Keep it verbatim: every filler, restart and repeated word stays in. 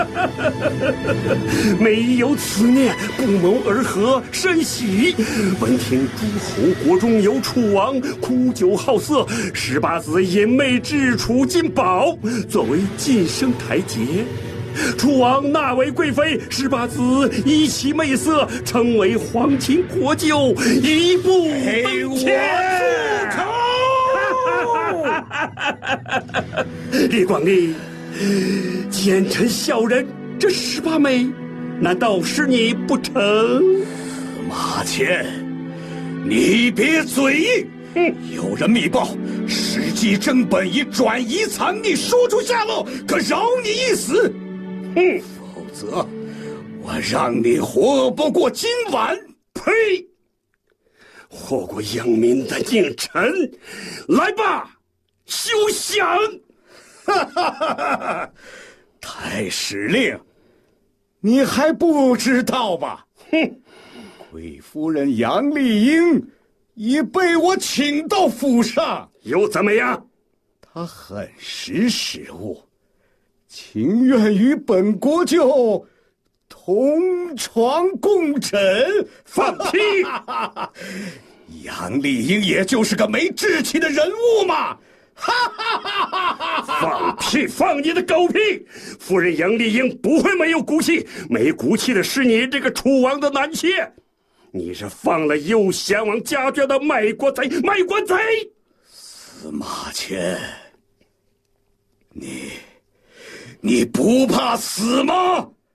没有此念，不谋而合，甚喜。闻听诸侯国中有楚王苦酒好色，十八子引妹至楚进宝，作为晋升台阶。楚王纳为贵妃，十八子以其媚色，称为皇亲国舅，一步登天。李广利，奸臣小人，这十八妹，难道是你不成？ 马迁，你别嘴硬。嗯，有人密报，史记正本已转移残逆，说出下落，可饶你一死。嗯，否则我让你活不过今晚。 呸！活过英明的佞臣，来吧，休想！ 哈哈哈哈！太史令，你还不知道吧？哼，贵夫人杨丽英已被我请到府上， 又怎么样？ 她很识时务，情愿与本国舅同床共枕。 放屁！ 杨丽英也就是个没志气的人物嘛！ 放屁！放你的狗屁！夫人杨丽英不会没有骨气，没骨气的是你这个楚王的男妾。你是放了右贤王家眷的卖国贼！卖国贼！ 司马迁，你你不怕死吗？